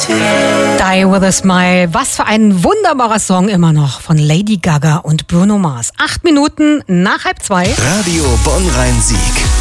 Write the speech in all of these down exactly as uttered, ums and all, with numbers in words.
Die with a Smile. Was für ein wunderbarer Song immer noch von Lady Gaga und Bruno Mars. Acht Minuten nach halb zwei. Radio Bonn-Rhein-Sieg.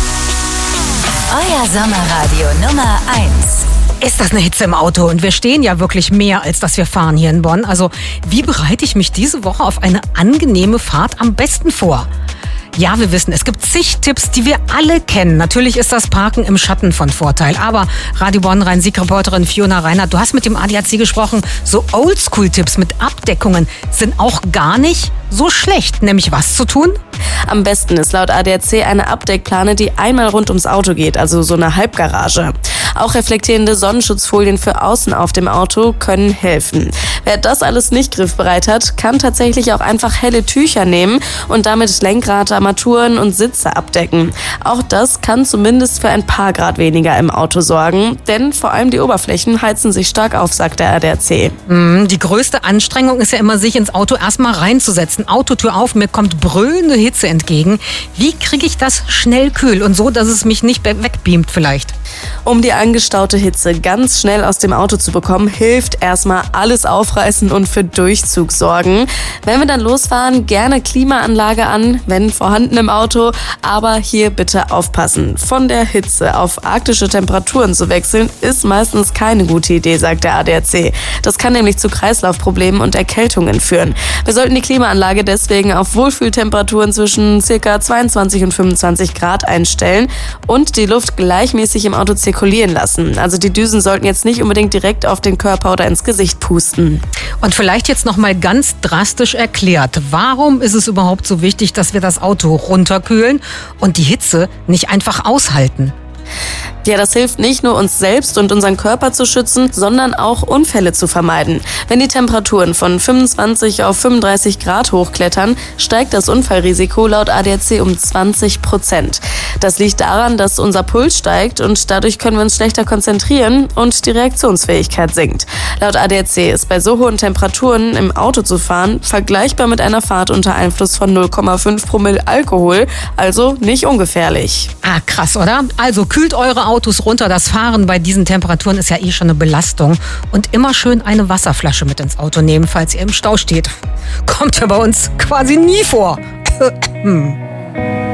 Euer Sommerradio Nummer eins. Ist das eine Hitze im Auto? Und wir stehen ja wirklich mehr, als dass wir fahren hier in Bonn. Also wie bereite ich mich diese Woche auf eine angenehme Fahrt am besten vor? Ja, wir wissen, es gibt zig Tipps, die wir alle kennen. Natürlich ist das Parken im Schatten von Vorteil. Aber Radio Bonn-Rhein-Sieg-Reporterin Fiona Reinhardt, du hast mit dem A D A C gesprochen. So Oldschool-Tipps mit Abdeckungen sind auch gar nicht so schlecht. Nämlich was zu tun? Am besten ist laut A D A C eine Abdeckplane, die einmal rund ums Auto geht, also so eine Halbgarage. Auch reflektierende Sonnenschutzfolien für außen auf dem Auto können helfen. Wer das alles nicht griffbereit hat, kann tatsächlich auch einfach helle Tücher nehmen und damit Lenkrad, Armaturen und Sitze abdecken. Auch das kann zumindest für ein paar Grad weniger im Auto sorgen, denn vor allem die Oberflächen heizen sich stark auf, sagt der A D A C. Die größte Anstrengung ist ja immer, sich ins Auto erstmal reinzusetzen. Autotür auf, mir kommt brüllende Hitze entgegen. Wie kriege ich das schnell kühl und so, dass es mich nicht wegbeamt vielleicht? Um die angestaute Hitze ganz schnell aus dem Auto zu bekommen, hilft erstmal alles aufreißen und für Durchzug sorgen. Wenn wir dann losfahren, gerne Klimaanlage an, wenn vorhanden im Auto, aber hier bitte aufpassen. Von der Hitze auf arktische Temperaturen zu wechseln, ist meistens keine gute Idee, sagt der A D A C. Das kann nämlich zu Kreislaufproblemen und Erkältungen führen. Wir sollten die Klimaanlage deswegen auf Wohlfühltemperaturen zwischen ca. zweiundzwanzig und fünfundzwanzig Grad einstellen und die Luft gleichmäßig im Auto zirkulieren lassen. Also die Düsen sollten jetzt nicht unbedingt direkt auf den Körper oder ins Gesicht pusten. Und vielleicht jetzt noch mal ganz drastisch erklärt, warum ist es überhaupt so wichtig, dass wir das Auto runterkühlen und die Hitze nicht einfach aushalten? Ja, das hilft nicht nur uns selbst und unseren Körper zu schützen, sondern auch Unfälle zu vermeiden. Wenn die Temperaturen von fünfundzwanzig auf fünfunddreißig Grad hochklettern, steigt das Unfallrisiko laut A D A C um zwanzig Prozent. Das liegt daran, dass unser Puls steigt und dadurch können wir uns schlechter konzentrieren und die Reaktionsfähigkeit sinkt. Laut A D A C ist bei so hohen Temperaturen im Auto zu fahren vergleichbar mit einer Fahrt unter Einfluss von null Komma fünf Promille Alkohol, also nicht ungefährlich. Ah, krass, oder? Also kühlt eure Autos runter. Das Fahren bei diesen Temperaturen ist ja eh schon eine Belastung. Und immer schön eine Wasserflasche mit ins Auto nehmen, falls ihr im Stau steht. Kommt ja bei uns quasi nie vor. hm.